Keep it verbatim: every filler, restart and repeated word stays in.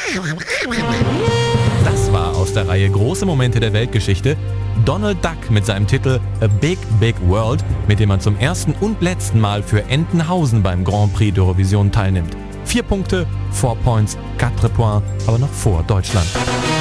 Das war aus der Reihe Große Momente der Weltgeschichte Donald Duck mit seinem Titel A Big Big World, mit dem man zum ersten und letzten Mal für Entenhausen beim Grand Prix d'Eurovision teilnimmt. Vier Punkte, four points, quatre points, aber noch vor Deutschland.